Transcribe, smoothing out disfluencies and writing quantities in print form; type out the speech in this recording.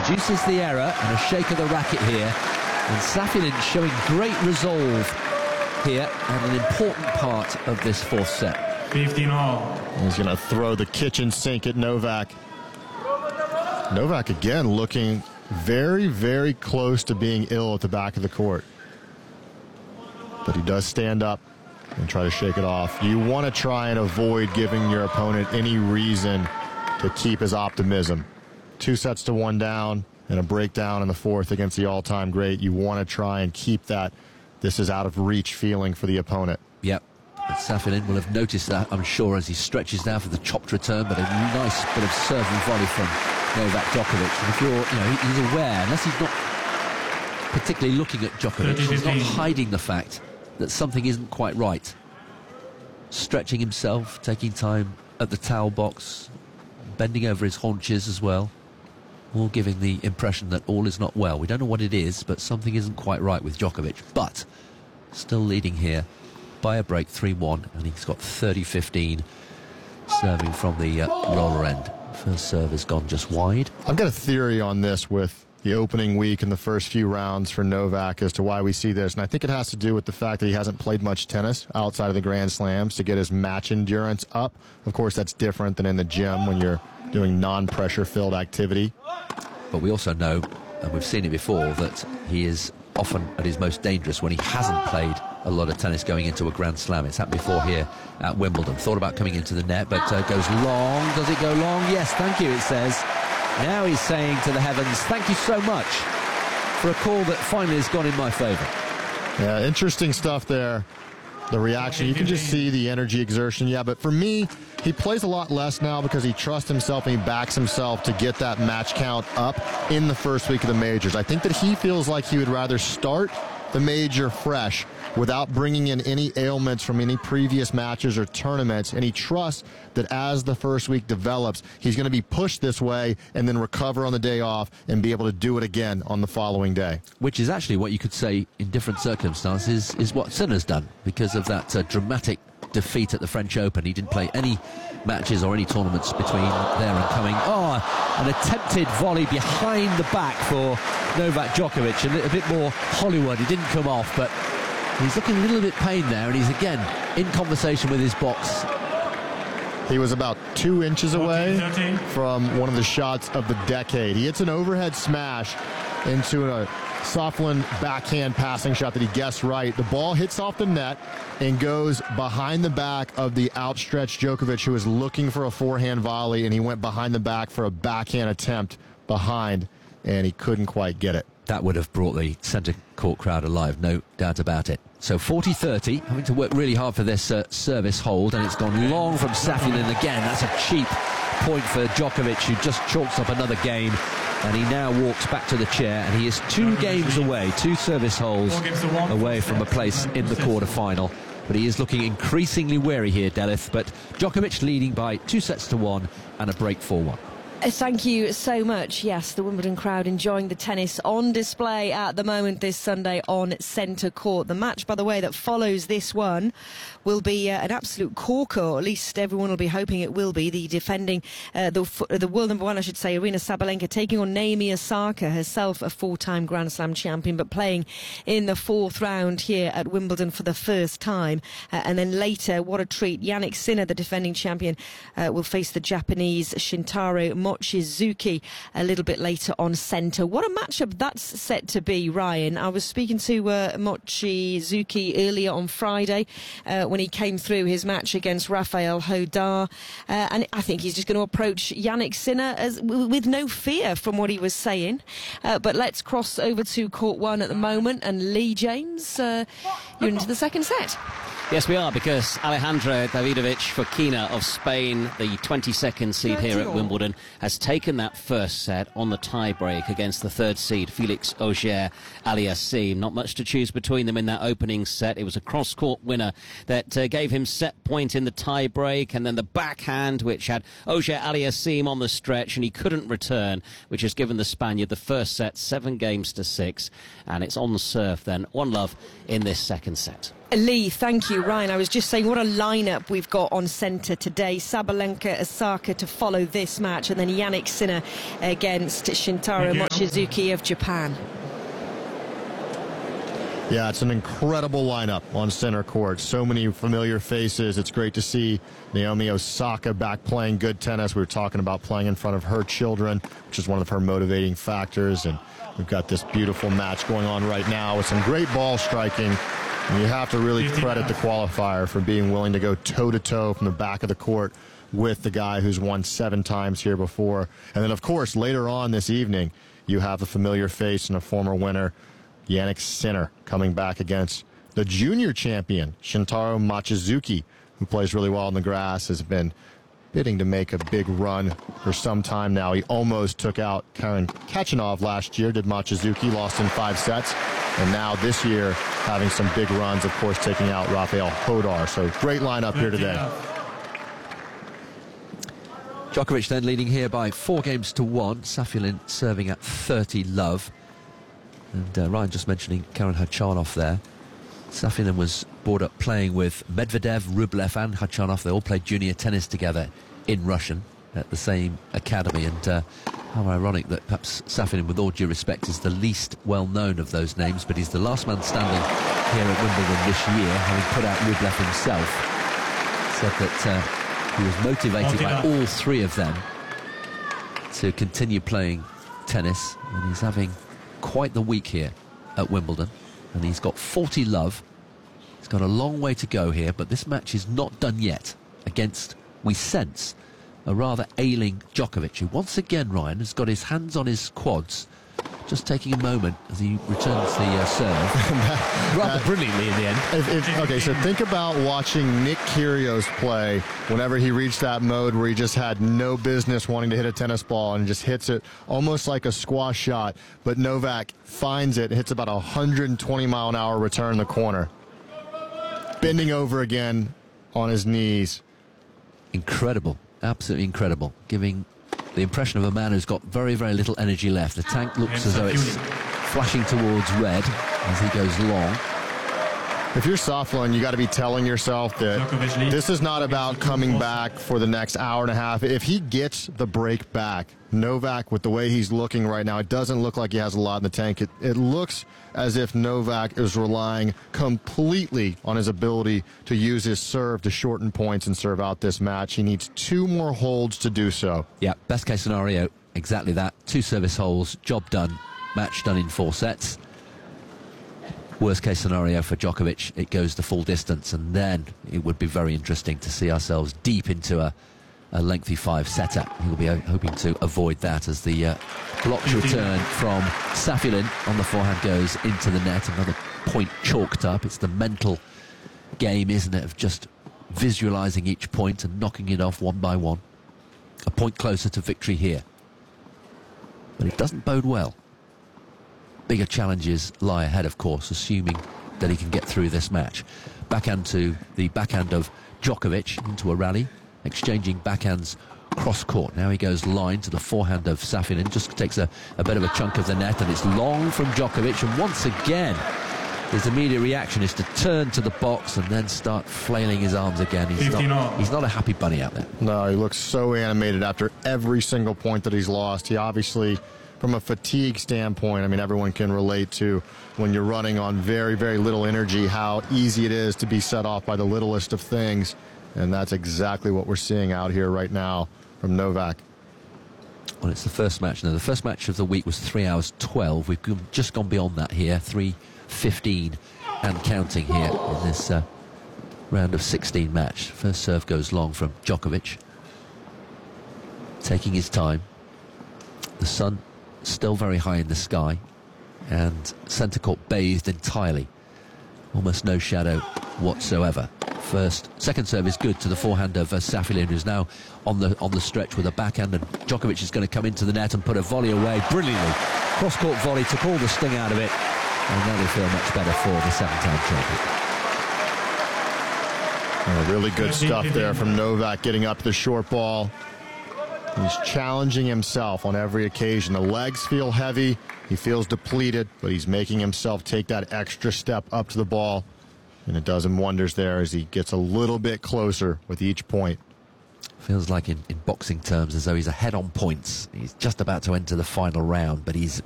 reduces the error and a shake of the racket here. And Safin showing great resolve here and an important part of this fourth set. 15 all. He's going to throw the kitchen sink at Novak. Novak again looking very, very close to being ill at the back of the court. But he does stand up and try to shake it off. You want to try and avoid giving your opponent any reason to keep his optimism. 2-1 down and a breakdown in the fourth against the all-time great. You want to try and keep that this is out of reach feeling for the opponent. Yep. Safin will have noticed that, I'm sure, as he stretches down for the chopped return, but a nice bit of serve and volley from Novak Djokovic. And if you're, he's aware, unless he's not particularly looking at Djokovic, he's not hiding the fact that something isn't quite right. Stretching himself, taking time at the towel box, bending over his haunches as well, all giving the impression that all is not well. We don't know what it is, but something isn't quite right with Djokovic. But still leading here by a break, 3-1, and he's got 30-15 serving from the roller end. First serve has gone just wide. I've got a theory on this with the opening week and the first few rounds for Novak as to why we see this, and I think it has to do with the fact that he hasn't played much tennis outside of the Grand Slams to get his match endurance up. Of course, that's different than in the gym when you're doing non-pressure filled activity. But we also know, and we've seen it before, that he is often at his most dangerous when he hasn't played a lot of tennis going into a Grand Slam. It's happened before here at Wimbledon. Thought about coming into the net, but goes long. Does it go long? Yes, thank you, it says. Now he's saying to the heavens, thank you so much for a call that finally has gone in my favour. Yeah, interesting stuff there. The reaction, you can just see the energy exertion. Yeah, but for me, he plays a lot less now because he trusts himself and he backs himself to get that match count up in the first week of the majors. I think that he feels like he would rather start the major fresh without bringing in any ailments from any previous matches or tournaments, and he trusts that as the first week develops, he's going to be pushed this way and then recover on the day off and be able to do it again on the following day. Which is actually what you could say in different circumstances is what Sinner's done because of that dramatic defeat at the French Open. He didn't play any matches or any tournaments between there and coming. Oh, an attempted volley behind the back for Novak Djokovic, a little bit more Hollywood. He didn't come off, but he's looking a little bit pained there, and he's again in conversation with his box. He was about 2 inches away from one of the shots of the decade. He hits an overhead smash into a Softlin backhand passing shot that he guessed right. The ball hits off the net and goes behind the back of the outstretched Djokovic, who was looking for a forehand volley, and he went behind the back for a backhand attempt behind, and he couldn't quite get it. That would have brought the centre court crowd alive, no doubt about it. So 40-30, having to work really hard for this service hold, and it's gone long from Safin, and again, that's a cheap point for Djokovic, who just chalks up another game, and he now walks back to the chair, and he is 2 games away, 2 service holes away from a place in the quarter-final. But he is looking increasingly wary here, Delith, but Djokovic leading by 2-1 and a break 4-1. Thank you so much. Yes, the Wimbledon crowd enjoying the tennis on display at the moment this Sunday on centre court. The match, by the way, that follows this one will be an absolute corker, or at least everyone will be hoping it will be. The defending, the world number 1, I should say, Aryna Sabalenka, taking on Naomi Osaka, herself a 4-time Grand Slam champion, but playing in the 4th round here at Wimbledon for the first time. And then later, what a treat, Jannik Sinner, the defending champion, will face the Japanese Shintaro Mochizuki a little bit later on centre. What a matchup that's set to be, Ryan. I was speaking to Mochizuki earlier on Friday when he came through his match against Rafael Hodar, and I think he's just going to approach Jannik Sinner with no fear from what he was saying. But let's cross over to court 1 at the moment, and Lee James, you're into the second set. Yes, we are, because Alejandra Davidovich Fokina of Spain, the 22nd seed here at Wimbledon, has taken that first set on the tie-break against the 3rd seed, Felix Auger-Aliassime. Not much to choose between them in that opening set. It was a cross-court winner that gave him set point in the tie-break, and then the backhand, which had Auger-Aliassime on the stretch, and he couldn't return, which has given the Spaniard the first set 7-6, and it's on the serve then. 1-love in this second set. Lee, thank you. Ryan, I was just saying what a lineup we've got on centre today. Sabalenka, Osaka to follow this match, and then Jannik Sinner against Shintaro Mochizuki of Japan. Yeah, it's an incredible lineup on center court. So many familiar faces. It's great to see Naomi Osaka back playing good tennis. We were talking about playing in front of her children, which is one of her motivating factors. And we've got this beautiful match going on right now with some great ball striking. And you have to really credit the qualifier for being willing to go toe-to-toe from the back of the court with the guy who's won 7 times here before. And then, of course, later on this evening, you have a familiar face and a former winner, Jannik Sinner, coming back against the junior champion, Shintaro Mochizuki, who plays really well on the grass, has been bidding to make a big run for some time now. He almost took out Karen Khachanov last year, did Mochizuki, lost in 5 sets. And now this year, having some big runs, of course, taking out Rafael Hodar. So great lineup here today. Djokovic then leading here by 4-1. Safin serving at 30 love. And Ryan just mentioning Karen Khachanov there. Safin was brought up playing with Medvedev, Rublev and Khachanov. They all played junior tennis together in Russian at the same academy. And how ironic that perhaps Safin, with all due respect, is the least well-known of those names, but he's the last man standing here at Wimbledon this year, having put out Rublev himself. Said that he was motivated by all 3 of them to continue playing tennis, and he's having quite the week here at Wimbledon, and he's got 40 love. He's got a long way to go here, but this match is not done yet against, we sense, a rather ailing Djokovic, who once again, Ryan, has got his hands on his quads, just taking a moment as he returns the serve. Rather brilliantly in the end. Okay, so think about watching Nick Kyrgios play whenever he reached that mode where he just had no business wanting to hit a tennis ball and just hits it almost like a squash shot, but Novak finds it, hits about 120-mile-an-hour return in the corner. Bending over again on his knees. Incredible. Absolutely incredible, giving the impression of a man who's got very, very little energy left. The tank looks as though it's flashing towards red as he goes long. If you're Safin, you got to be telling yourself that this is not about coming back for the next hour and a half. If he gets the break back, Novak, with the way he's looking right now, it doesn't look like he has a lot in the tank. It looks as if Novak is relying completely on his ability to use his serve to shorten points and serve out this match. He needs 2 more holds to do so. Yeah, best case scenario, exactly that. 2 service holes, job done, match done in 4 sets. Worst case scenario for Djokovic, it goes the full distance, and then it would be very interesting to see ourselves deep into a lengthy 5-setter. He'll be hoping to avoid that as the blocked return from Safin on the forehand goes into the net. Another point chalked up. It's the mental game, isn't it, of just visualising each point and knocking it off one by one. A point closer to victory here. But it doesn't bode well. Bigger challenges lie ahead, of course, assuming that he can get through this match. Backhand to the backhand of Djokovic into a rally, exchanging backhands cross-court. Now he goes line to the forehand of Safin and just takes a bit of a chunk of the net, and it's long from Djokovic. And once again, his immediate reaction is to turn to the box and then start flailing his arms again. He's not a happy bunny out there. No, he looks so animated after every single point that he's lost. He obviously, from a fatigue standpoint, I mean, everyone can relate to when you're running on very, very little energy, how easy it is to be set off by the littlest of things. And that's exactly what we're seeing out here right now from Novak. Well, it's the first match. Now, the first match of the week was 3 hours 12. We've just gone beyond that here, 3:15 and counting here in this round of 16 match. First serve goes long from Djokovic, taking his time. The sun still very high in the sky, and centre court bathed entirely. Almost no shadow whatsoever. Second serve is good to the forehand of Safin, who's now on the stretch with a backhand, and Djokovic is going to come into the net and put a volley away brilliantly. Cross-court volley, took all the sting out of it, and now they feel much better for the 7-time champion. Really good stuff there from Novak, getting up to the short ball. He's challenging himself on every occasion. The legs feel heavy. He feels depleted, but he's making himself take that extra step up to the ball. And it does him wonders there as he gets a little bit closer with each point. Feels like in boxing terms as though he's ahead on points. He's just about to enter the final round, but he's